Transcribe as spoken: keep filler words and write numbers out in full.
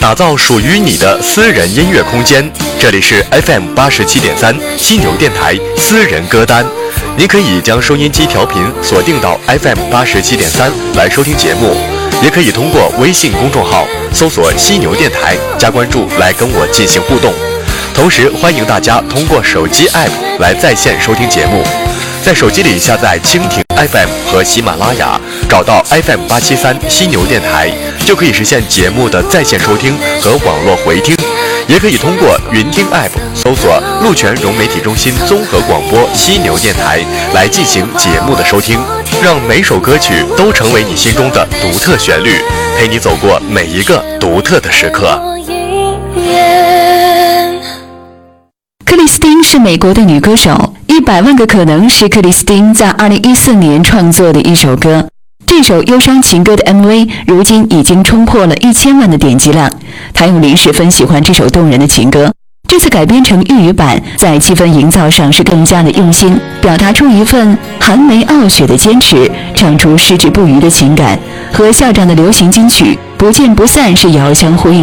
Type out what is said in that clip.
打造属于你的私人音乐空间。这里是 F M 八十七点三犀牛电台私人歌单，您可以将收音机调频锁定到 F M 八十七点三来收听节目，也可以通过微信公众号搜索犀牛电台加关注来跟我进行互动。同时欢迎大家通过手机 App 来在线收听节目，在手机里下载蜻蜓 F M 和喜马拉雅，找到 F M 八七三犀牛电台，就可以实现节目的在线收听和网络回听。也可以通过云听 App 搜索鹿泉融媒体中心综合广播犀牛电台来进行节目的收听，让每首歌曲都成为你心中的独特旋律，陪你走过每一个独特的时刻。 克里斯汀是美国的女歌手，一百万个可能是克里斯汀在二零一四年创作的一首歌。这首忧伤情歌的 M V 如今已经冲破了一千万的点击量。谭咏麟十分喜欢这首动人的情歌，这次改编成粤语版，在气氛营造上是更加的用心，表达出一份寒梅傲雪的坚持，唱出矢志不渝的情感，和校长的流行金曲不见不散是遥相呼应。